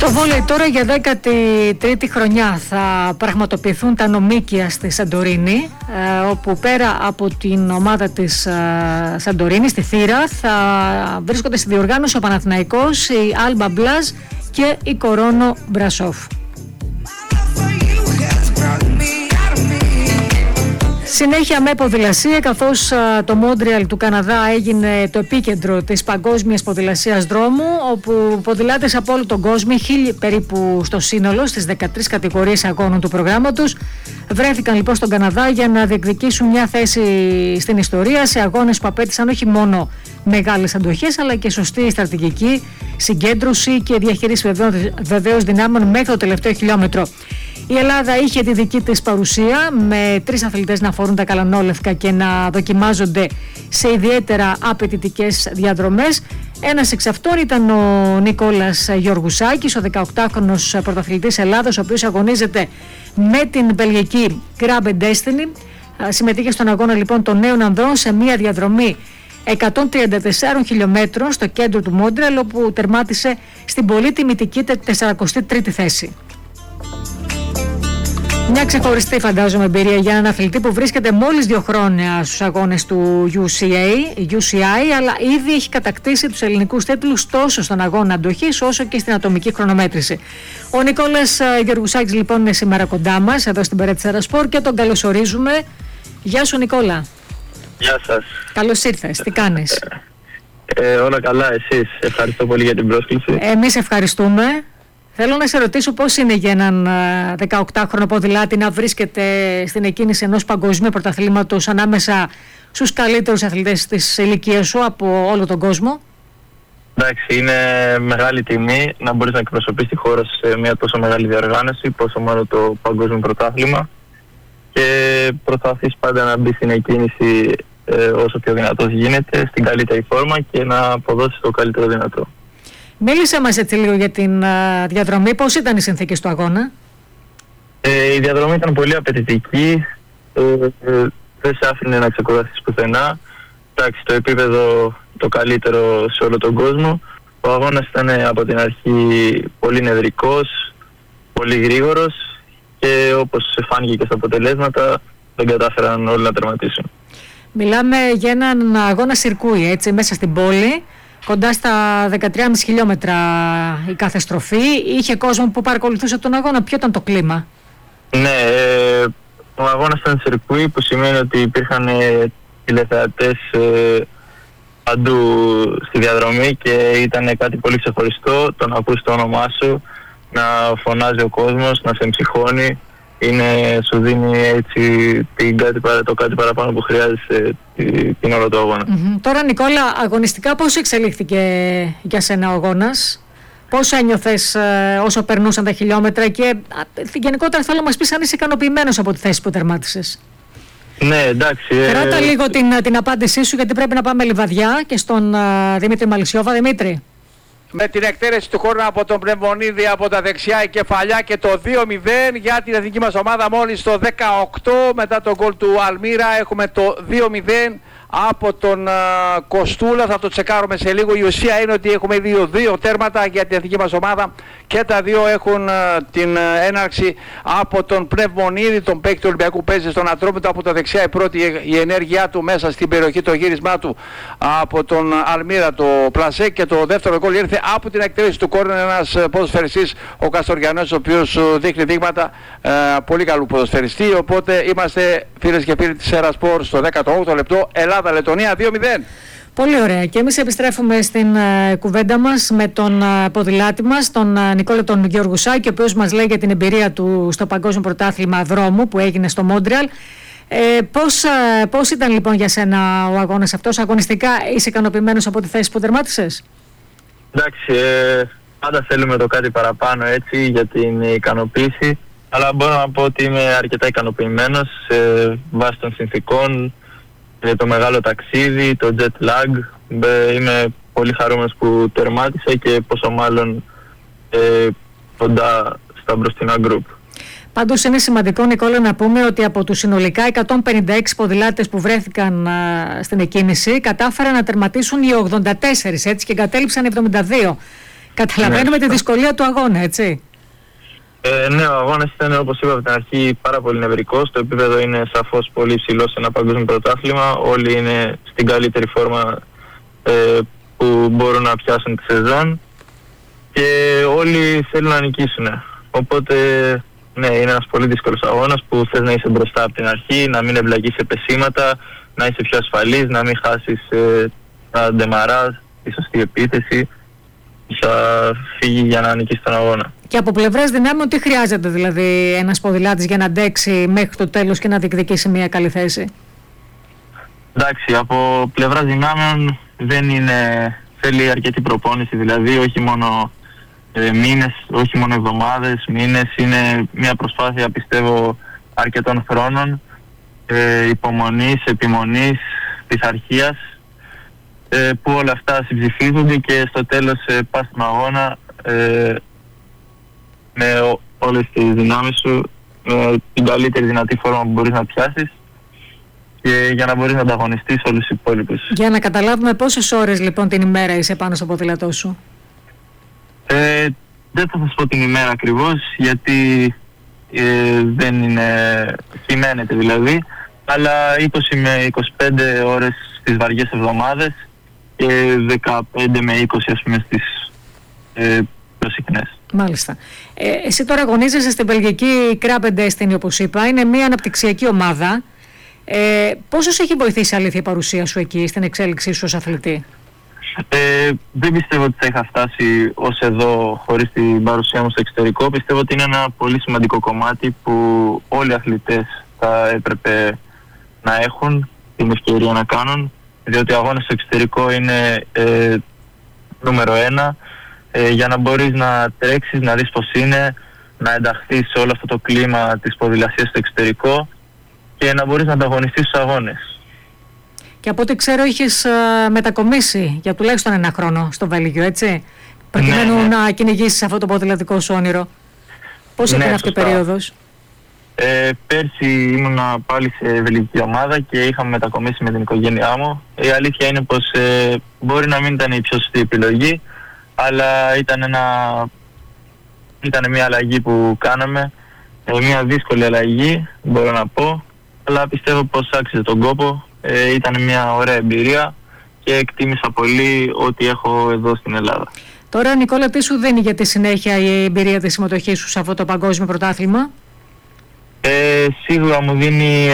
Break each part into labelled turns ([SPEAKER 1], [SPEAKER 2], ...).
[SPEAKER 1] Στο βόλεϊ τώρα για 13η χρονιά θα πραγματοποιηθούν τα νομίκια στη Σαντορίνη, όπου πέρα από την ομάδα της Σαντορίνη, στη Θήρα, θα βρίσκονται στη διοργάνωση ο Παναθηναϊκός, η Άλμπα Μπλάζ και η Κορώνο Μπρασόφ. Συνέχεια με ποδηλασία, καθώς το Μόντρεαλ του Καναδά έγινε το επίκεντρο της παγκόσμιας ποδηλασίας δρόμου, όπου ποδηλάτες από όλο τον κόσμο, 1000 περίπου στο σύνολο, στις 13 κατηγορίες αγώνων του προγράμματος, βρέθηκαν λοιπόν στον Καναδά για να διεκδικήσουν μια θέση στην ιστορία σε αγώνες που απέτησαν όχι μόνο μεγάλες αντοχές, αλλά και σωστή στρατηγική συγκέντρωση και διαχείριση βεβαίως δυνάμεων μέχρι το τελευταίο χιλιόμετρο. Η Ελλάδα είχε τη δική της παρουσία, με 3 αθλητές να φορούν τα καλανόλευκα και να δοκιμάζονται σε ιδιαίτερα απαιτητικές διαδρομές. Ένας εξ αυτών ήταν ο Νικόλας Γεωργουσάκης, ο 18χρονος πρωταθλητής Ελλάδος, ο οποίος αγωνίζεται με την βελγική Grab Destiny. Συμμετείχε στον αγώνα λοιπόν των νέων ανδρών σε μια διαδρομή 134 χιλιόμετρων στο κέντρο του Μόντρεαλ, όπου τερμάτισε στην πολύ τιμητική 43η θέση. Μια ξεχωριστή, φαντάζομαι, εμπειρία για έναν αθλητή που βρίσκεται μόλις 2 χρόνια στους αγώνες του UCI, αλλά ήδη έχει κατακτήσει τους ελληνικούς τίτλους τόσο στον αγώνα αντοχής όσο και στην ατομική χρονομέτρηση. Ο Νικόλας Γεωργουσάκης λοιπόν είναι σήμερα κοντά μας εδώ στην Περαιτζέρα Σπορ και τον καλωσορίζουμε. Γεια σου Νικόλα.
[SPEAKER 2] Γεια σας.
[SPEAKER 1] Καλώς ήρθες, τι κάνεις?
[SPEAKER 2] Όλα καλά, εσείς? Ευχαριστώ πολύ για την πρόσκληση.
[SPEAKER 1] Εμείς ευχαριστούμε. Θέλω να σε ρωτήσω πώς είναι για έναν 18χρονο ποδηλάτη να βρίσκεται στην εκκίνηση ενός παγκοσμίου πρωταθλήματος ανάμεσα στους καλύτερους αθλητές της ηλικίας σου από όλο τον κόσμο.
[SPEAKER 2] Εντάξει, είναι μεγάλη τιμή να μπορείς να εκπροσωπείς τη χώρα σε μια τόσο μεγάλη διοργάνωση, πόσο μάλλον το παγκόσμιο πρωτάθλημα, και προσπαθείς πάντα να μπεις στην εκκίνηση όσο πιο δυνατός γίνεται, στην καλύτερη φόρμα και να αποδώσεις το καλύτερο δυνατό.
[SPEAKER 1] Μίλησε μας έτσι λίγο για την διαδρομή. Πώς ήταν οι συνθήκες του αγώνα?
[SPEAKER 2] Η διαδρομή ήταν πολύ απαιτητική. Δεν σε άφηνε να ξεκουραστείς πουθενά. Εντάξει, το επίπεδο το καλύτερο σε όλο τον κόσμο. Ο αγώνας ήταν από την αρχή πολύ νευρικός, πολύ γρήγορος και όπως φάνηκε και στα αποτελέσματα δεν κατάφεραν όλοι να τερματίσουν. Μιλάμε
[SPEAKER 1] για έναν αγώνα σιρκούι, έτσι, μέσα στην πόλη. Κοντά στα 13,5 χιλιόμετρα η κάθε στροφή. Είχε κόσμο που παρακολουθούσε τον αγώνα. Ποιο ήταν το κλίμα?
[SPEAKER 2] Ναι, ο αγώνας ήταν σιρκούι, που σημαίνει ότι υπήρχαν τηλεθεατές παντού στη διαδρομή και ήταν κάτι πολύ ξεχωριστό το να ακούς το όνομά σου, να φωνάζει ο κόσμος, να σε εμψυχώνει. Σου δίνει έτσι το κάτι παραπάνω που χρειάζεσαι την ώρα του αγώνα.
[SPEAKER 1] Τώρα Νικόλα, αγωνιστικά πώς εξελίχθηκε για σένα ο αγώνας? Πώς ένιωθες όσο περνούσαν τα χιλιόμετρα και γενικότερα θέλω να μας πεις αν είσαι ικανοποιημένος από τη θέση που τερμάτισες?
[SPEAKER 2] Ναι, εντάξει.
[SPEAKER 1] Κράτα λίγο την απάντησή σου, γιατί πρέπει να πάμε λιβαδιά και στον Δημήτρη Μαλισσιόβα. Δημήτρη.
[SPEAKER 3] Με την εκτέλεση του χώρου από τον Πνευμονίδη από τα δεξιά η κεφαλιά και το 2-0 για την εθνική μας ομάδα. Μόλις το 18 μετά τον γκολ του Αλμύρα έχουμε το 2-0 από τον Κοστούλα. Θα το τσεκάρουμε σε λίγο. Η ουσία είναι ότι έχουμε 2 τέρματα για την εθνική μας ομάδα και τα 2 έχουν την έναρξη από τον Πνευμονίδη, τον παίκτη του Ολυμπιακού που παίζει στον Ατρόμητο από τα δεξιά. Η πρώτη η ενέργειά του μέσα στην περιοχή, το γύρισμά του από τον Αλμύρα, το πλασέ, και το δεύτερο γκολ ήρθε από την εκτέλεση του κόρνερ. Ένας ποδοσφαιριστής, ο Καστοριανός, ο οποίος δείχνει δείγματα πολύ καλού ποδοσφαιριστή. Οπότε είμαστε, φίλες και φίλοι της Σέρα Σπορ, στο 18ο λεπτό, Ελλάδα-Λετωνία 2-0.
[SPEAKER 1] Πολύ ωραία. Και εμείς επιστρέφουμε στην κουβέντα μας με τον ποδηλάτη μας, τον Νικόλα τον Γεωργουσάκη, ο οποίος μας λέει για την εμπειρία του στο Παγκόσμιο Πρωτάθλημα Δρόμου που έγινε στο Μόντρεαλ. Πώς ήταν λοιπόν για σένα ο αγώνας αυτός? Αγωνιστικά είσαι ικανοποιημένος από τη θέση που τερμάτισες?
[SPEAKER 2] Εντάξει, πάντα θέλουμε το κάτι παραπάνω, έτσι, για την ικανοποίηση, αλλά μπορώ να πω ότι είμαι αρκετά ικανοποιημένος βάσει των συνθηκών. Το μεγάλο ταξίδι, το jet lag, είμαι πολύ χαρούμενος που τερμάτισα και πόσο μάλλον κοντά στα μπροστινά γκρουπ.
[SPEAKER 1] Πάντως είναι σημαντικό, Νικόλα, να πούμε ότι από τους συνολικά 156 ποδηλάτες που βρέθηκαν στην εκκίνηση κατάφεραν να τερματίσουν οι 84, έτσι, και εγκατέλειψαν 72. Καταλαβαίνουμε τη δυσκολία του αγώνα, έτσι.
[SPEAKER 2] Ναι, ο αγώνας ήταν, όπως είπα από την αρχή, πάρα πολύ νευρικός. Το επίπεδο είναι σαφώς πολύ ψηλό σε ένα παγκόσμιο πρωτάθλημα. Όλοι είναι στην καλύτερη φόρμα που μπορούν να πιάσουν τη σεζόν και όλοι θέλουν να νικήσουν. Οπότε, ναι, είναι ένας πολύ δύσκολος αγώνας που θες να είσαι μπροστά από την αρχή, να μην εμπλακείς σε πεσήματα, να είσαι πιο ασφαλής, να μην χάσεις τα ντεμαράζ, τη σωστή επίθεση. Θα φύγει για να νικήσει τον αγώνα.
[SPEAKER 1] Και από πλευράς δυνάμεων, τι χρειάζεται δηλαδή ένας ποδηλάτης για να αντέξει μέχρι το τέλος και να διεκδικήσει μια καλή θέση?
[SPEAKER 2] Εντάξει, από πλευράς δυνάμεων δεν είναι, θέλει αρκετή προπόνηση, δηλαδή όχι μόνο μήνες, όχι μόνο εβδομάδες, μήνες, είναι μια προσπάθεια, πιστεύω, αρκετών χρόνων, υπομονής, επιμονής, πειθαρχίας, που όλα αυτά συμψηφίζονται και στο τέλος πας στον αγώνα με όλες τις δυνάμεις σου, με την καλύτερη δυνατή φόρμα που μπορείς να πιάσεις και για να μπορείς να ανταγωνιστείς όλους τους υπόλοιπους. Για
[SPEAKER 1] να καταλάβουμε πόσες ώρες λοιπόν την ημέρα είσαι πάνω στο ποδήλατό σου?
[SPEAKER 2] Δεν θα σας πω την ημέρα ακριβώς, γιατί δεν είναι, κυμαίνεται δηλαδή, αλλά 20 με 25 ώρες στις βαριές εβδομάδες και 15 με 20 ας πούμε στις πιο συχνές.
[SPEAKER 1] Μάλιστα. Εσύ τώρα αγωνίζεσαι στην βελγική Kraben Destiny, όπως είπα. Είναι μια αναπτυξιακή ομάδα. Πόσο σε έχει βοηθήσει αλήθεια η παρουσία σου εκεί στην εξέλιξή σου ως αθλητή?
[SPEAKER 2] Δεν πιστεύω ότι θα είχα φτάσει ως εδώ χωρίς την παρουσία μου στο εξωτερικό. Πιστεύω ότι είναι ένα πολύ σημαντικό κομμάτι που όλοι οι αθλητές θα έπρεπε να έχουν την ευκαιρία να κάνουν, διότι ο αγώνας στο εξωτερικό είναι νούμερο 1 για να μπορείς να τρέξεις, να δεις πως είναι, να ενταχθείς σε όλο αυτό το κλίμα της ποδηλασίας στο εξωτερικό και να μπορείς να ανταγωνιστείς στους αγώνες.
[SPEAKER 1] Και από ό,τι ξέρω είχες μετακομίσει για τουλάχιστον 1 χρόνο στο Βέλγιο, έτσι, προκειμένου να κυνηγήσεις αυτό το ποδηλατικό σου όνειρο. Πώς έκανε αυτή η περίοδος?
[SPEAKER 2] Πέρσι ήμουνα πάλι σε βελγική ομάδα και είχαμε μετακομίσει με την οικογένειά μου. Η αλήθεια είναι πως μπορεί να μην ήταν η πιο σωστή επιλογή, αλλά ήταν μια αλλαγή που κάναμε, μια δύσκολη αλλαγή μπορώ να πω, αλλά πιστεύω πως άξιζε τον κόπο. Ήταν μια ωραία εμπειρία και εκτίμησα πολύ ό,τι έχω εδώ στην Ελλάδα.
[SPEAKER 1] Τώρα, Νικόλα, τι σου δίνει για τη συνέχεια η εμπειρία της συμμετοχής σου σε αυτό το παγκόσμιο πρωτάθλημα?
[SPEAKER 2] Σίγουρα μου δίνει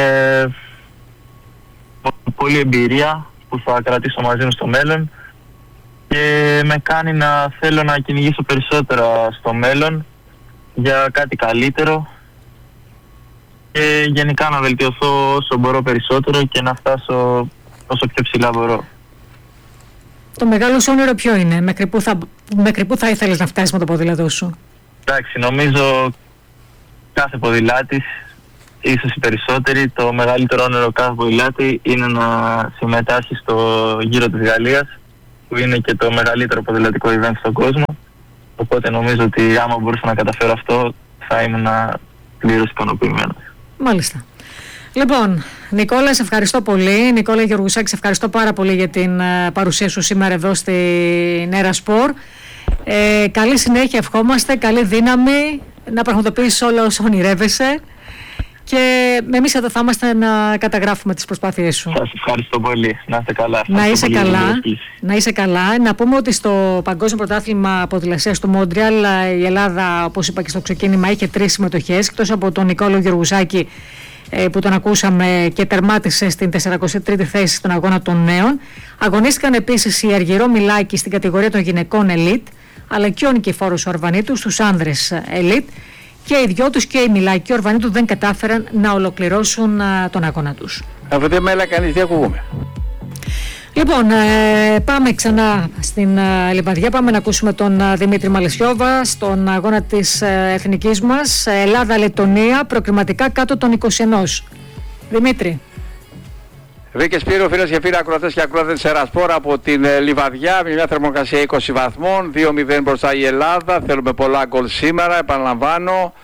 [SPEAKER 2] πολλή εμπειρία που θα κρατήσω μαζί μου στο μέλλον και με κάνει να θέλω να κυνηγήσω περισσότερα στο μέλλον για κάτι καλύτερο και γενικά να βελτιωθώ όσο μπορώ περισσότερο και να φτάσω όσο πιο ψηλά μπορώ.
[SPEAKER 1] Το μεγάλο σου όνειρο ποιο είναι? Μέχρι πού θα ήθελες να φτάσεις με το ποδήλατό σου?
[SPEAKER 2] Εντάξει, νομίζω κάθε ποδηλάτης, ίσως οι περισσότεροι, το μεγαλύτερο όνειρο κάθε ποδηλάτη είναι να συμμετάσχει στο Γύρο της Γαλλίας, που είναι και το μεγαλύτερο ποδηλατικό event στον κόσμο. Οπότε νομίζω ότι άμα μπορούσα να καταφέρω αυτό θα ήμουν πλήρως ικανοποιημένος.
[SPEAKER 1] Μάλιστα. Λοιπόν, Νικόλα, σε ευχαριστώ πολύ. Νικόλα Γεωργουσάκη, σε ευχαριστώ πάρα πολύ για την παρουσία σου σήμερα εδώ στην Erasport. Καλή συνέχεια ευχόμαστε, καλή δύναμη, να πραγματοποιήσεις όλα όσα ονειρεύεσαι και εμείς εδώ θα είμαστε να καταγράφουμε τις προσπάθειές σου.
[SPEAKER 2] Σας ευχαριστώ πολύ. Να είστε καλά.
[SPEAKER 1] Να είσαι καλά. Να πούμε ότι στο Παγκόσμιο Πρωτάθλημα Ποδηλασίας του Μόντρεαλ η Ελλάδα, όπως είπα και στο ξεκίνημα, είχε 3 συμμετοχές, εκτός από τον Νικόλο Γεωργουσάκη που τον ακούσαμε και τερμάτισε στην 43η θέση στον αγώνα των νέων. Αγωνίστηκαν επίσης η Αργυρό Μιλάκη στην κατηγορία των γυναικών Elite, αλλά και ο Νικηφόρος ο Αρβανίτου στους άνδρες Elite, και οι δυο τους, και η Μιλάκη και ο Αρβανίτου, δεν κατάφεραν να ολοκληρώσουν τον αγώνα τους.
[SPEAKER 3] Αυτό δεν με έλα κανείς, διακούβουμε.
[SPEAKER 1] Λοιπόν, πάμε ξανά στην Λιβαδιά, πάμε να ακούσουμε τον Δημήτρη Μαλαισιόβα στον αγώνα της εθνικής μας, Ελλάδα-Λεττονία, προκριματικά κάτω των 21. Δημήτρη.
[SPEAKER 3] Βίκε Σπύρο, φίλες και φίλοι ακροατές και ακροατές της Erasport από την Λιβαδιά, με μια θερμοκρασία 20 βαθμών, 2-0 μπροστά η Ελλάδα. Θέλουμε πολλά γκολ σήμερα, επαναλαμβάνω.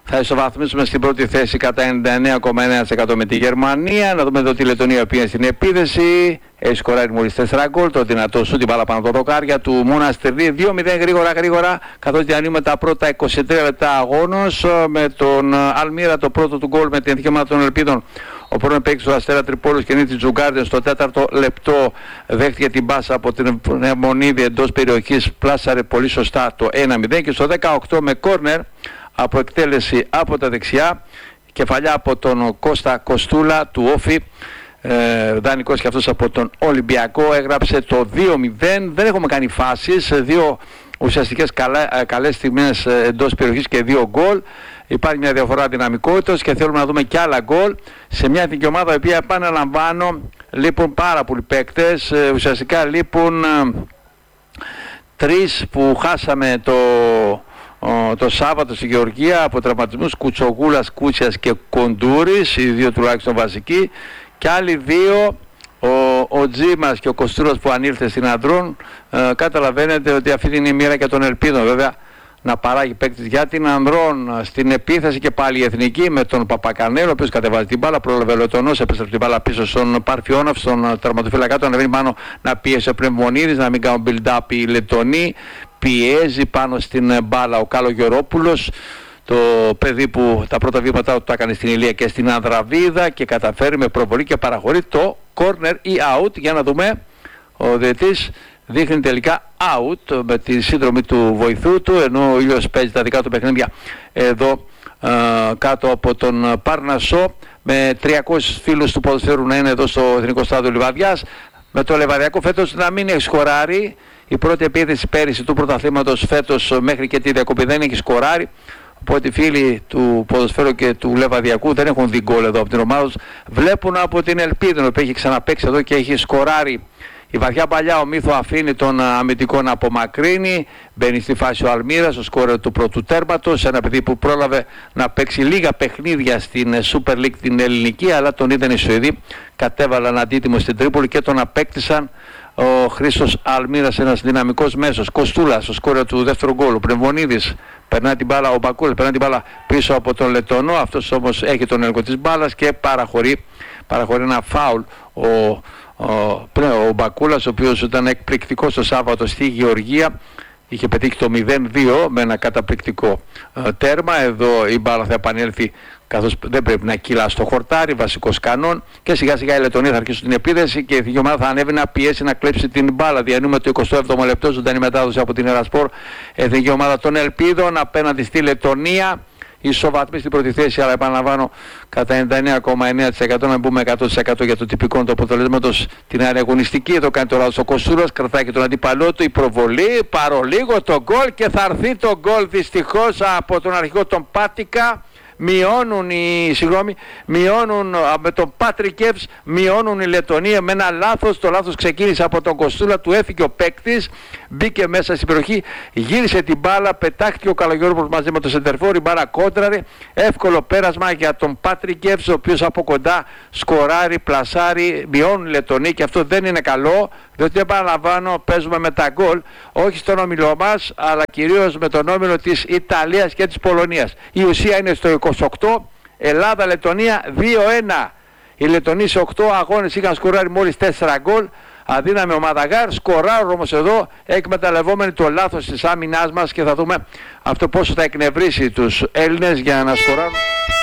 [SPEAKER 3] Θα ισοβαθμίσουμε στην πρώτη θέση κατά 99,9% με τη Γερμανία. Να δούμε εδώ τη Λετωνία, η οποία είναι στην επίδεση. Έχει σκοράρει μόλις 4 γκολ. Το δυνατό σου την μπάλα πάνω από το δοκάρια του Μοναστερδί. 2-0 γρήγορα, καθώς διανύουμε τα πρώτα 23 λεπτά αγώνος. Με τον Αλμύρα το πρώτο του γκολ με την εθνική ομάδα των Ελπίδων. Ο πρώην παίκτης του Αστέρα Τρυπόλης και Νίτης Τζουγκάρντεν στο 4ο λεπτό δέχτηκε την μπάσα από την Νεομονίδη εντός περιοχής. Πλάσαρε πολύ σωστά το 1-0 και στο 18 με κόρνερ από εκτέλεση από τα δεξιά, κεφαλιά από τον Κώστα Κοστούλα του Όφη, δανεικός και αυτός από τον Ολυμπιακό, έγραψε το 2-0. Δεν έχουμε κάνει φάσεις, δύο ουσιαστικές καλές στιγμές εντός περιοχής και 2 γκολ. Υπάρχει μια διαφορά δυναμικότητας και θέλουμε να δούμε και άλλα γκολ σε μια εθνική ομάδα η οποία, επαναλαμβάνω, λείπουν πάρα πολλοί παίκτες. Ουσιαστικά λείπουν 3 που χάσαμε το Σάββατο στη Γεωργία από τραυματισμούς, Κουτσογούλας, Κούτσιας και Κοντούρης, οι 2 τουλάχιστον βασικοί, και άλλοι 2, ο Τζίμας και ο Κοστούρας που ανήλθε στην Ανδρών. Καταλαβαίνετε ότι αυτή είναι η μοίρα και των Ελπίδων, βέβαια, να παράγει παίκτης για την Ανδρών. Στην επίθεση και πάλι η εθνική με τον Παπακανέλο, ο οποίος κατεβάζει την μπάλα, πρόλαβε Λετωνός, επέστρεψε την μπάλα πίσω στον Παρφιόνοφ, στον τερματοφύλακα του, ανεβαίνει πάνω να πίεσει ο Πνευμονίδης, να μην κάνουν build-up οι Λετωνοί. Πιέζει πάνω στην μπάλα ο Καλογερόπουλος, το παιδί που τα πρώτα βήματα του τα έκανε στην Ηλία και στην Ανδραβίδα, και καταφέρει με προβολή και παραχωρεί το corner ή out. Για να δούμε, ο διαιτητής δείχνει τελικά out με τη σύνδρομη του βοηθού του, ενώ ο ήλιος παίζει τα δικά του παιχνίδια εδώ κάτω από τον Παρνασσό, με 300 φίλους του ποδοσφαίρου να είναι εδώ στο Εθνικό Στάδιο Λιβαδιάς, με το Λεβαδιακό φέτος να μην έχει σκοράρει. Η πρώτη επίθεση πέρυσι του πρωταθλήματος, φέτος μέχρι και τη διακοπή δεν έχει σκοράρει. Οπότε οι φίλοι του ποδοσφαίρου και του Λεβαδιακού δεν έχουν δει γκολ εδώ από την ομάδα τους. Βλέπουν από την Ελπίδα που έχει ξαναπαίξει εδώ και έχει σκοράρει. Η βαθιά παλιά, ο Μύθο αφήνει τον αμυντικό να απομακρύνει. Μπαίνει στη φάση ο Αλμύρας, ο σκόρερ του πρώτου τέρματος. Ένα παιδί που πρόλαβε να παίξει λίγα παιχνίδια στην Super League την ελληνική, αλλά τον είδαν οι Σουηδοί. Κατέβαλαν αντίτιμο στην Τρίπολη και τον απέκτησαν. Ο Χρήστος Αλμύρας, ένας δυναμικός μέσος. Κοστούλας, ο σκόρερ του δεύτερου γκολ. Ο Πνευμονίδης περνάει την μπάλα, ο Μπακούλας περνάει την μπάλα πίσω από τον Λετωνό. Αυτός όμως έχει τον έλεγχο της μπάλας και παραχωρεί ένα φάουλ. Ο Μπακούλας, ο οποίος ήταν εκπληκτικός το Σάββατο στη Γεωργία, είχε πετύχει το 0-2 με ένα καταπληκτικό τέρμα. Εδώ η μπάλα θα επανέλθει, καθώς δεν πρέπει να κυλά στο χορτάρι, βασικός κανόν, και σιγά σιγά οι Λετωνοί θα αρχίσουν την επίδεση και η εθνική ομάδα θα ανέβει να πιέσει να κλέψει την μπάλα. Διανύουμε το 27ο λεπτό, ζωντανή μετάδοση από την Ερασπορ. Εθνική ομάδα των Ελπίδων απέναντι στη Λετωνία. Ισοβαθμοί στην πρώτη θέση, αλλά επαναλαμβάνω κατά 99,9%, να μπούμε 100% για το τυπικό του αποτελέσματος την άλλη αγωνιστική. Εδώ κάνει το λάθος ο Κοστούρας, κρατάει και τον αντίπαλό του, η προβολή, παρολίγο το γκολ, και θα έρθει το γκολ δυστυχώς από τον αρχηγό τον Πάτικα. Μειώνουν με τον Πάτρικεβς, μειώνουν οι Λετωνοί με ένα λάθος. Το λάθος ξεκίνησε από τον Κοστούλα, του έφυγε ο παίκτης, μπήκε μέσα στην περιοχή, γύρισε την μπάλα, πετάχτηκε ο Καλογερόπουλος μαζί με τον σεντερφόρ, η μπάλα κόντραρε, εύκολο πέρασμα για τον Πάτρικεβς, ο οποίος από κοντά σκοράρει, πλασάρει, μειώνουν οι Λετωνοί, και αυτό δεν είναι καλό, διότι επαναλαμβάνω, παίζουμε με τα γκολ, όχι στον όμιλό μας, αλλά κυρίως με τον όμιλο της Ιταλίας και της Πολωνίας. Η ουσία είναι στο 28, Ελλάδα-Λετωνία 2-1. Οι Λετωνοί σε 8 αγώνες είχαν σκοράρει μόλις 4 γκολ. Αδύναμη ο Μαδαγάρ, σκοράρουν όμως εδώ, εκμεταλλευόμενοι το λάθος της άμυνάς μας, και θα δούμε αυτό πόσο θα εκνευρίσει τους Έλληνες για να σκοράρουν.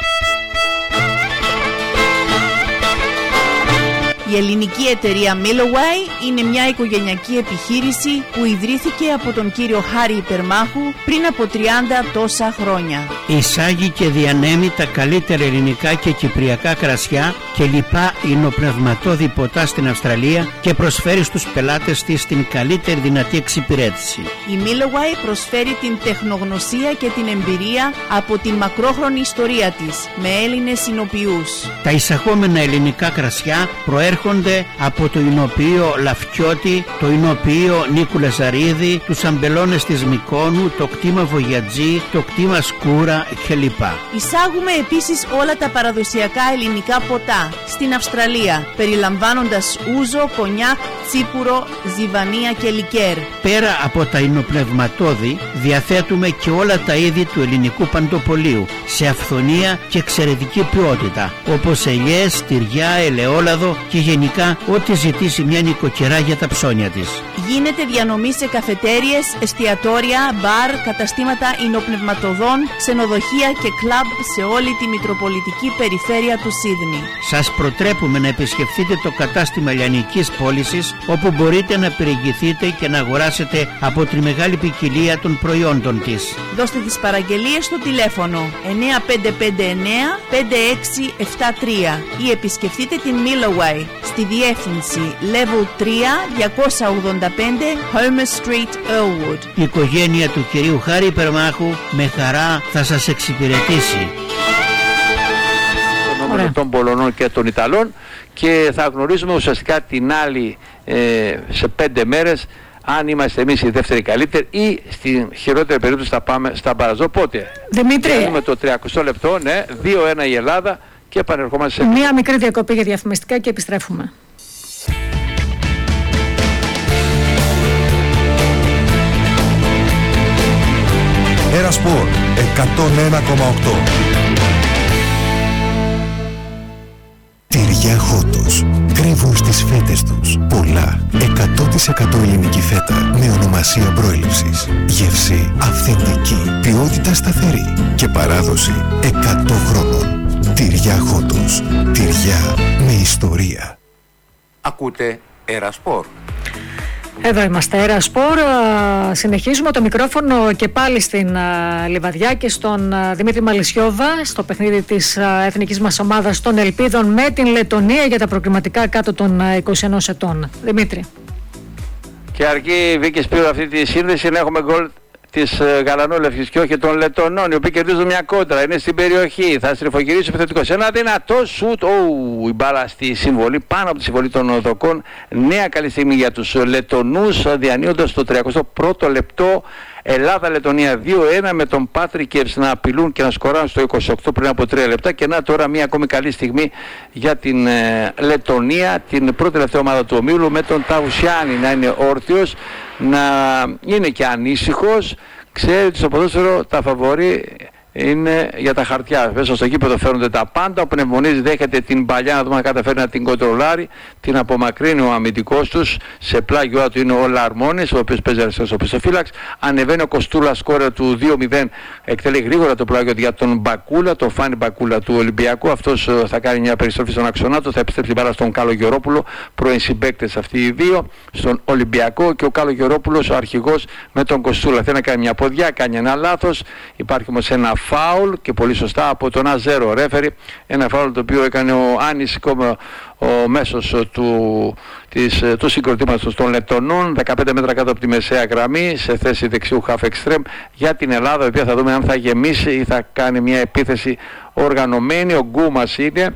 [SPEAKER 4] Η ελληνική εταιρεία Milloway είναι μια οικογενειακή επιχείρηση που ιδρύθηκε από τον κύριο Χάρη Υπερμάχου πριν από 30 τόσα χρόνια.
[SPEAKER 5] Εισάγει και διανέμει τα καλύτερα ελληνικά και κυπριακά κρασιά και λοιπά υνοπνευματώδη ποτά στην Αυστραλία και προσφέρει στους πελάτες της την καλύτερη δυνατή εξυπηρέτηση.
[SPEAKER 4] Η Milloway προσφέρει την τεχνογνωσία και την εμπειρία από την μακρόχρονη ιστορία της με Έλληνες υνοποιούς.
[SPEAKER 5] Τα εισαγόμενα ελληνικά κρασιά προέρχονται από το υνοποιείο Λαφκιώτη, το υνοποιείο Νίκου Λαζαρίδη, τους αμπελώνες της Μυκόνου, το κτήμα Βογιατζή, το κτήμα Σκούρα κλπ.
[SPEAKER 4] Εισάγουμε επίσης όλα τα παραδοσιακά ελληνικά ποτά στην Αυστραλία, περιλαμβάνοντας ούζο, κονιάκ, τσίπουρο, ζιβανία και λικέρ.
[SPEAKER 5] Πέρα από τα υνοπνευματώδη, διαθέτουμε και όλα τα είδη του ελληνικού παντοπολίου σε αυθονία και εξαιρετική ποιότητα, όπως ελιές, τυριά, ελαιόλαδο και γενικά ό,τι ζητήσει μια νοικοκυρά για τα ψώνια της.
[SPEAKER 4] Γίνεται διανομή σε καφετέριες, εστιατόρια, μπαρ, καταστήματα υνοπνευματοδών, ξενοδοχεία και κλαμπ σε όλη τη Μητροπολιτική Περιφέρεια του Σίδνεϊ.
[SPEAKER 5] Σας προτρέπουμε να επισκεφτείτε το κατάστημα λιανικής πώλησης, όπου μπορείτε να περιηγηθείτε και να αγοράσετε από τη μεγάλη ποικιλία των προϊόντων της.
[SPEAKER 4] Δώστε τις παραγγελίες στο τηλέφωνο 9559 5673 ή επισκεφτείτε την Milloway στη διεύθυνση Level 3 285 Homer Street, Earlwood.
[SPEAKER 5] Η οικογένεια του κυρίου Χάρη Περμάχου με χαρά θα σας εξυπηρετήσει.
[SPEAKER 3] Των Πολωνών και των Ιταλών, και θα γνωρίζουμε ουσιαστικά την άλλη σε 5 μέρες αν είμαστε εμείς οι δεύτεροι καλύτεροι ή στη χειρότερη περίπτωση θα πάμε στα μπαραζ. Οπότε
[SPEAKER 1] Δημήτρη,
[SPEAKER 3] έχουμε το 30 λεπτό, ναι, 2-1 η Ελλάδα και επανερχόμαστε σε
[SPEAKER 1] μία μικρή διακοπή για διαφημιστικά και επιστρέφουμε.
[SPEAKER 6] Ερασπορ 101,8. Τυριά Χότος. Κρύβουν στις φέτες τους πολλά 100% ελληνική φέτα με ονομασία προέλευσης. Γεύση αυθεντική, ποιότητα σταθερή και παράδοση 100 χρόνων. Τυριά Χότος. Τυριά με ιστορία.
[SPEAKER 7] Ακούτε Ερασπορ.
[SPEAKER 1] Εδώ είμαστε, Ερασπορ. Συνεχίζουμε το μικρόφωνο και πάλι στην Λιβαδιά και στον Δημήτρη Μαλισσιώβα στο παιχνίδι της εθνικής μας ομάδας των Ελπίδων με την Λετονία για τα προκριματικά κάτω των 21 ετών. Δημήτρη.
[SPEAKER 3] Και αρκεί Βίκη Σπύρου αυτή τη σύνδεση να έχουμε γκολ της Γαλανόλευκης και όχι των Λετονών, οι οποίοι κερδίζουν μια κόντρα, είναι στην περιοχή, θα στριφογυρίσει επιθετικός. Ένα δυνατό σουτ, η μπάλα στη συμβολή, πάνω από τη συμβολή των Δοκών. Νέα καλή στιγμή για τους Λετονούς, διανύοντας το 31ο λεπτό. Ελλάδα-Λετωνία 2-1 με τον Πάτρικερς να απειλούν και να σκοράρουν στο 28 πριν από 3 λεπτά. Και να τώρα μια ακόμη καλή στιγμή για την Λετωνία, την πρώτη τελευταία ομάδα του ομίλου, με τον Ταουσιάννη να είναι όρθιος, να είναι και ανήσυχος. Ξέρει ότι στο ποδόσφαιρο τα φαβορί είναι για τα χαρτιά. Μέσα στο γήπεδο φέρνονται τα πάντα. Ο Πνευμονίδης δέχεται την παλιά να δούμε αν καταφέρει να την κοντρολάρει. Την απομακρύνει ο αμυντικός τους. Σε πλάγιο του είναι ο Λαρμόνης, ο οποίος παίζει αριστερός οπισθοφύλαξ. Ανεβαίνει ο Κοστούλας, σκόρερ του 2-0. Εκτελεί γρήγορα το πλάγιο για τον Μπακούλα, τον Φάνη Μπακούλα του Ολυμπιακού. Αυτός θα κάνει μια περιστροφή στον άξονα του. Θα επιστρέψει την μπάλα στον Καλογερόπουλο. Πρώην συμπαίκτες αυτοί οι δύο. Στον Ολυμπιακό, και ο Καλογερόπουλος, ο αρχηγός, με τον Κοστούλα. Θέλει να κάνει μια ποδιά, κάνει ένα λάθος. Υπάρχει όμως ένα φάουλ και πολύ σωστά από τον Αζέρο ρέφερι, ένα φάουλ το οποίο έκανε ο Άνης, ο μέσος του συγκροτήματος των Λετωνών, 15 μέτρα κάτω από τη μεσαία γραμμή, σε θέση δεξιού half extreme για την Ελλάδα, η οποία θα δούμε αν θα γεμίσει ή θα κάνει μια επίθεση οργανωμένη. Ο Γκούμας είναι,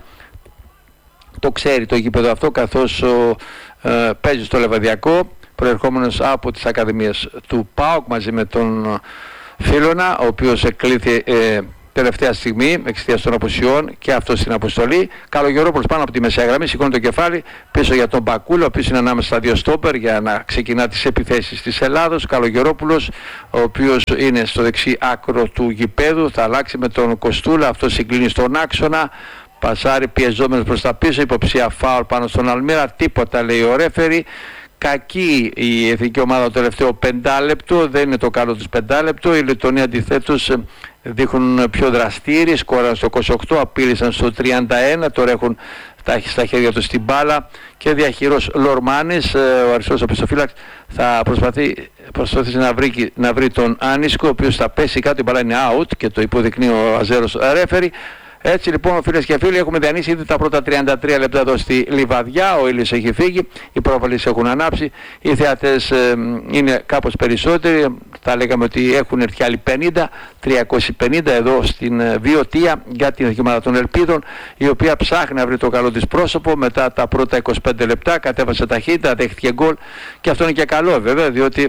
[SPEAKER 3] το ξέρει το γήπεδο αυτό, καθώς παίζει στο Λεβαδιακό, προερχόμενος από τις ακαδημίες του ΠΑΟΚ μαζί με τον Φίλωνα, ο οποίος εκλήθη τελευταία στιγμή εξαιτίας των απουσιών και αυτός στην αποστολή. Καλογερόπουλος πάνω από τη μεσαία γραμμή, σηκώνει το κεφάλι πίσω για τον Μπακούλα, ο οποίος είναι ανάμεσα στα δύο στόπερ για να ξεκινά τις επιθέσεις της Ελλάδος. Καλογερόπουλος, ο οποίος είναι στο δεξί άκρο του γηπέδου, θα αλλάξει με τον Κοστούλα, αυτός συγκλίνει στον άξονα. Πασάρι πιεζόμενος προς τα πίσω, υποψία φάουλ πάνω στον Αλμύρα, τίποτα λέει ο ρέφερι. Κακή η εθνική ομάδα το τελευταίο 5 λεπτό, δεν είναι το καλό τους 5 λεπτό. Οι Λετωνοί αντιθέτως δείχνουν πιο δραστήριοι, σκόραν στο 28, απείλησαν στο 31, τώρα έχουν στα χέρια τους την μπάλα και διαχειρός Λορμάνης, ο αριστερός οπισθοφύλαξ, θα προσπαθήσει να βρει τον Άνισκο, ο οποίος θα πέσει κάτω, η μπάλα είναι out και το υποδεικνύει ο Αζέρος ρέφερι. Έτσι λοιπόν, φίλες και φίλοι, έχουμε διανύσει ήδη τα πρώτα 33 λεπτά εδώ στη Λιβαδιά. Ο ήλιος έχει φύγει, οι πρόβαλες έχουν ανάψει, οι θεατές είναι κάπως περισσότεροι. Θα λέγαμε ότι έχουν έρθει άλλοι 50, 350 εδώ στην Βιωτία για την εθνική ομάδα των Ελπίδων, η οποία ψάχνει να βρει το καλό της πρόσωπο. Μετά τα πρώτα 25 λεπτά κατέβασε ταχύτητα, δέχτηκε γκολ, και αυτό είναι και καλό βέβαια, διότι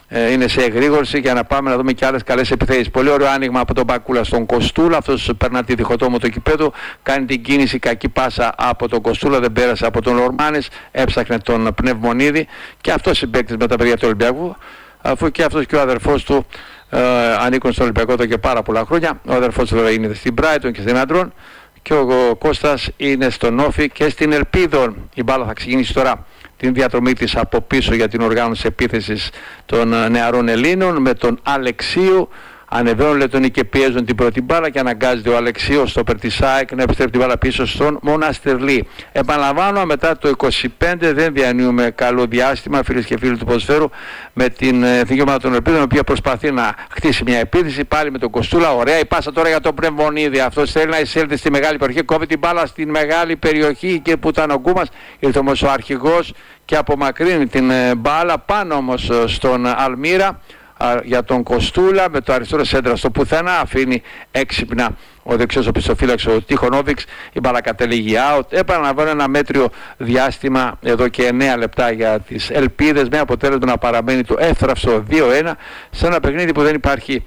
[SPEAKER 3] είναι σε εγρήγορση για να πάμε να δούμε και άλλες καλές επιθέσεις. Πολύ ωραίο άνοιγμα από τον Μπακούλα στον Κοστούλα. Αυτός περνά τη διχοτόμο το κηπέδο, κάνει την κίνηση, κακή πάσα από τον Κοστούλα, δεν πέρασε από τον Λορμάνης, έψαχνε τον Πνευμονίδη και αυτός συμπαίκτης με τα παιδιά του Ολυμπιακού, αφού και αυτός και ο αδερφός του ανήκουν στον Ολυμπιακό εδώ και πάρα πολλά χρόνια. Ο αδερφός του βέβαια είναι στην Brighton και στην Άντρον και ο Κώστας είναι στον Όφη και στην Ελπίδων. Η μπάλα θα ξεκινήσει τώρα την διαδρομή της από πίσω για την οργάνωση επίθεσης των νεαρών Ελλήνων με τον Αλεξίου. Ανεβαίνουν λετονοί και πιέζουν την πρώτη μπάλα και αναγκάζεται ο Αλεξίος στο Περτισάικ να επιστρέφει την μπάλα πίσω στον Μοναστερλή. Επαναλαμβάνω, μετά το 25 δεν διανύουμε καλό διάστημα, φίλες και φίλοι του ποδοσφαίρου, με την Εθνική Ομάδα των Ελπίδων, η οποία προσπαθεί να χτίσει μια επίθεση πάλι με τον Κοστούλα. Ωραία η πάσα τώρα για τον Πνευμονίδη. Αυτός θέλει να εισέλθει στη μεγάλη περιοχή, κόβει την μπάλα στη μεγάλη περιοχή και που ήταν ο Γκούμας. Ήρθε όμως ο αρχηγός και απομακρύνει την μπάλα πάνω όμως στον Αλμύρα για τον Κοστούλα με το αριστερό σέντρα στο πουθενά, αφήνει έξυπνα ο δεξιός ο πιστοφύλαξ ο Τιχονόβιξ, η μπάλα κατελήγει out. Επαναλαμβάνω ένα μέτριο διάστημα εδώ και 9 λεπτά για τις Ελπίδες, με αποτέλεσμα να παραμένει το εύθραυστο 2-1 σε ένα παιχνίδι που δεν υπάρχει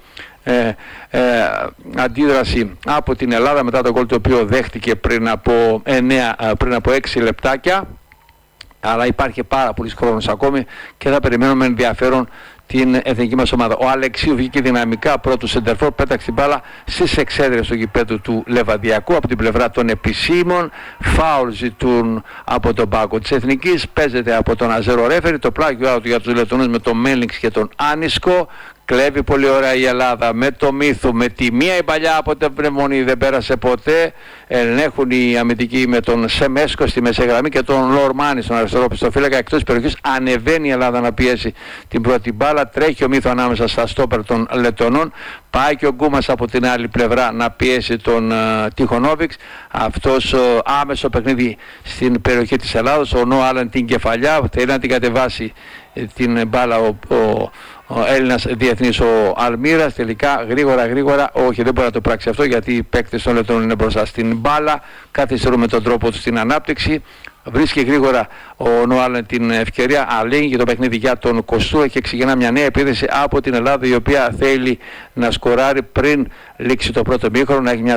[SPEAKER 3] αντίδραση από την Ελλάδα μετά τον γκολ το οποίο δέχτηκε πριν από 6 λεπτάκια, αλλά υπάρχει πάρα πολύς χρόνος ακόμη και θα περιμένουμε ενδιαφέρον την εθνική μας ομάδα. Ο Αλεξίου βγήκε δυναμικά πρώτου σεντερφόρ, πέταξε την μπάλα στις εξέδρες του γηπέδου του Λεβαδιακού από την πλευρά των επισήμων. Φάουλ ζητούν από τον πάγκο της Εθνικής, παίζεται από τον Αζέρο Ρέφερη, το πλάγιο out για τους Λετωνούς με τον Μέλινγκς και τον Άνισκο. Κλέβει πολύ ωραία η Ελλάδα με το Μύθο, με τη μία η παλιά από την Πνευμονή δεν πέρασε ποτέ. Ελέγχουν οι αμυντικοί με τον Σεμέσκο στη μέση γραμμή και τον Λορμάνη στον αριστερό πιστοφύλακα εκτός περιοχής. Ανεβαίνει η Ελλάδα να πιέσει την πρώτη μπάλα, τρέχει ο Μύθο ανάμεσα στα στόπερ των Λετωνών. Πάει και ο Γκούμας από την άλλη πλευρά να πιέσει τον Τιχονόβιξ. Αυτός άμεσο παιχνίδι στην περιοχή της Ελλάδος. Ο Νο Άλεν την κεφαλιά, θέλει να την κατεβάσει την μπάλα ο Έλληνας διεθνής ο Αλμύρας. Τελικά γρήγορα, όχι δεν μπορεί να το πράξει αυτό γιατί οι παίκτες των Λετώνων είναι μπροστά στην μπάλα, καθυστερούν με τον τρόπο του στην ανάπτυξη. Βρίσκει γρήγορα ο Νοάλεν την ευκαιρία, αλλήγει το παιχνίδι για τον Κοστούλα και ξεκινά μια νέα επίθεση από την Ελλάδα, η οποία θέλει να σκοράρει πριν λήξει το πρώτο μήχρονο, να έχει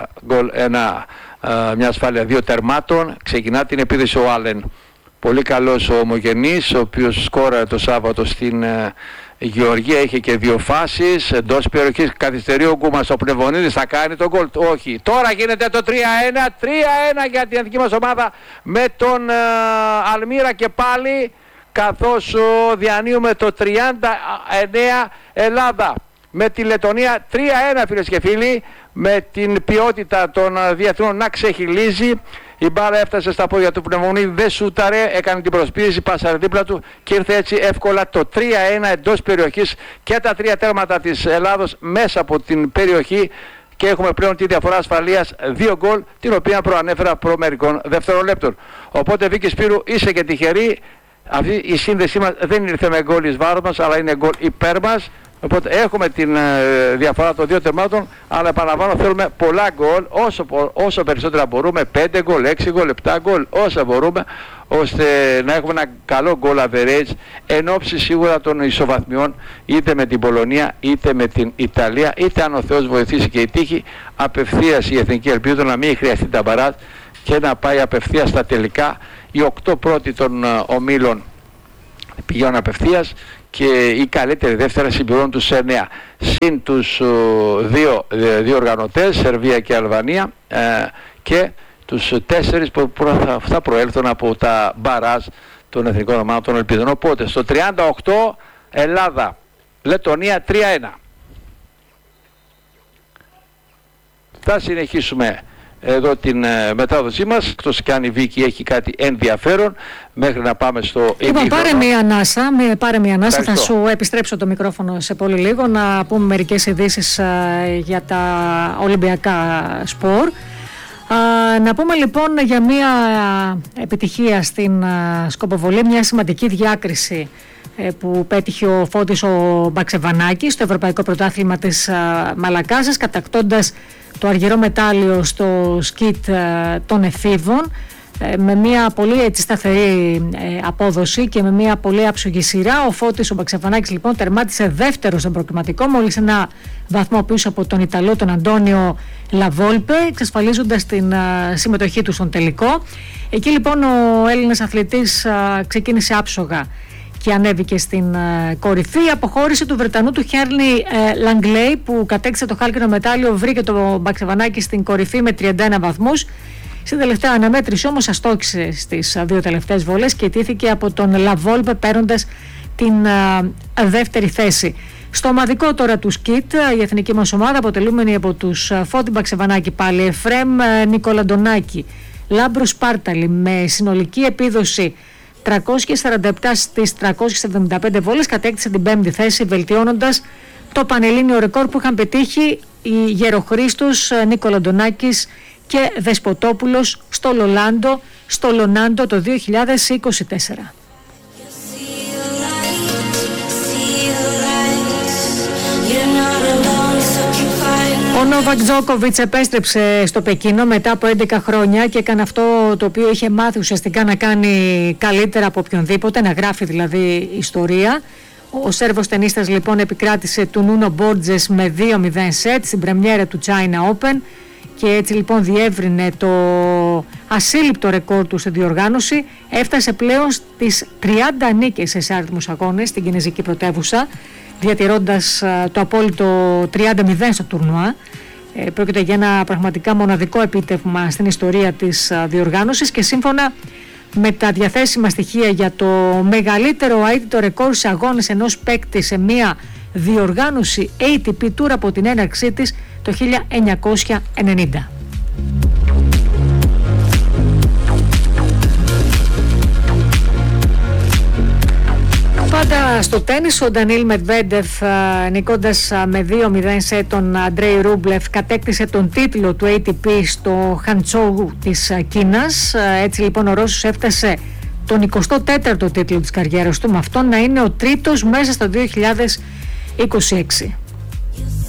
[SPEAKER 3] μια ασφάλεια 2 τερμάτων. Ξεκινά την επίθεση ο Άλεν. Πολύ καλός ο Ομογενής, ο οποίος σκόραρε το Σάββατο στην Γεωργία, είχε και 2 φάσεις εντός περιοχής. Καθυστερεί ο Γκούμας, ο Πνευμονίδης θα κάνει τον γκολ. Όχι, τώρα γίνεται το 3-1 για την εθνική μας ομάδα με τον Αλμύρα και πάλι, καθώς διανύουμε το 39 Ελλάδα με τη Λετωνία 3-1 φίλες και φίλοι, με την ποιότητα των διεθνών να ξεχυλίζει. Η μπάλα έφτασε στα πόδια του Πνευμονίδη, δεν σούταρε, έκανε την προσπίεση, πάσαρε δίπλα του και ήρθε έτσι εύκολα το 3-1 εντός περιοχής και τα 3 τέρματα της Ελλάδος μέσα από την περιοχή και έχουμε πλέον τη διαφορά ασφαλείας 2 γκολ, την οποία προανέφερα προ μερικών δευτερολέπτων. Οπότε Βίκη Σπύρου είσαι και τυχερή, αυτή η σύνδεσή μας δεν ήρθε με γκολ εις βάρος μας αλλά είναι γκολ υπέρ μας. Οπότε έχουμε την διαφορά των 2 τερμάτων, αλλά επαναλαμβάνω θέλουμε πολλά γκολ, όσο περισσότερα μπορούμε, 5 γκολ, 6 γκολ, 7 γκολ, όσα μπορούμε, ώστε να έχουμε ένα καλό γκολ average εν ώψη σίγουρα των ισοβαθμιών είτε με την Πολωνία είτε με την Ιταλία, είτε αν ο Θεός βοηθήσει και η τύχη, απευθείας η Εθνική ελπίζω να μην χρειαστεί τα μπαράζ και να πάει απευθείας στα τελικά. Οι 8 πρώτοι των ομίλων πηγαίνουν απευθείας και οι καλύτεροι δεύτερα συμπληρώνουν τους 9 συν τους 2 οργανωτές, Σερβία και Αλβανία, και τους 4 που θα προέλθουν από τα μπαράζ των εθνικών ομάδων των Ελπίδων. Οπότε στο 38 Ελλάδα Λετωνία 3-1. Θα συνεχίσουμε εδώ την μετάδοσή μας, εκτός και αν η Βίκη έχει κάτι ενδιαφέρον μέχρι να πάμε στο ημίχρονο.
[SPEAKER 1] Λοιπόν, πάρε μια ανάσα, θα σου επιστρέψω το μικρόφωνο σε πολύ λίγο να πούμε μερικές ειδήσεις για τα Ολυμπιακά σπορ. Να πούμε λοιπόν για μια επιτυχία στην σκοποβολή, μια σημαντική διάκριση που πέτυχε ο Φώτης ο Μπαξεβανάκης στο Ευρωπαϊκό Πρωτάθλημα της Μαλακάσας, κατακτώντας το αργυρό μετάλλιο στο σκιτ των εφήβων με μια πολύ έτσι σταθερή απόδοση και με μια πολύ άψογη σειρά. Ο Φώτης ο Μπαξαφανάκης λοιπόν τερμάτισε δεύτερο στον προκριματικό, μόλις ένα βαθμό πίσω από τον Ιταλό τον Αντώνιο Λαβόλπε, εξασφαλίζοντας την συμμετοχή του στον τελικό. Εκεί λοιπόν ο Έλληνας αθλητής ξεκίνησε άψογα και ανέβηκε στην κορυφή. Η αποχώρηση του Βρετανού του Χέρλι Λαγκλέι, που κατέκτησε το χάλκινο μετάλλιο, βρήκε το Μπαξαφανάκη στην κορυφή με 31 βαθμούς. Στην τελευταία αναμέτρηση όμως αστόχησε στις δύο τελευταίες βολές και ιτήθηκε από τον Λαβόλπε, παίρνοντας την δεύτερη θέση. Στο ομαδικό τώρα του σκιτ, η εθνική μας ομάδα αποτελούμενη από τους Φώτη Μπαξαφανάκη πάλι, Εφρέμ Νικολαντονάκη, Λάμπρο Σπάρταλη, με συνολική επίδοση 347 στις 375 βόλες, κατέκτησε την 5η θέση, βελτιώνοντας το πανελλήνιο ρεκόρ που είχαν πετύχει οι Γεροχρήστος Νικολαντονάκης και Δεσποτόπουλος στο Λονάντο το 2024. Ο Νόβακ Τζόκοβιτς επέστρεψε στο Πεκίνο μετά από 11 χρόνια και έκανε αυτό το οποίο είχε μάθει ουσιαστικά να κάνει καλύτερα από οποιονδήποτε, να γράφει δηλαδή ιστορία. Ο Σέρβος τενίστας λοιπόν επικράτησε του Νούνο Μπόρτζες με 2-0 σετ στην πρεμιέρα του China Open και έτσι λοιπόν διεύρυνε το ασύλληπτο ρεκόρ του στη διοργάνωση. Έφτασε πλέον στις 30 νίκες σε άριθμους αγώνες στην κινεζική πρωτεύουσα, διατηρώντας το απόλυτο 30-0 στο τουρνουά. Πρόκειται για ένα πραγματικά μοναδικό επίτευγμα στην ιστορία της διοργάνωσης και σύμφωνα με τα διαθέσιμα στοιχεία για το μεγαλύτερο αίτητο ρεκόρ σε αγώνες ενός παίκτη σε μία διοργάνωση ATP Tour από την έναρξή της το 1990. Πάντα στο τένις, ο Ντανίλ Μετβέντεφ, νικώντας με 2-0 σε τον Αντρέι Ρούμπλεφ, κατέκτησε τον τίτλο του ATP στο Χαντσόου της Κίνας. Έτσι λοιπόν ο Ρώσος έφτασε τον 24ο τίτλο της καριέρας του, με αυτόν να είναι ο τρίτος μέσα στο 2026.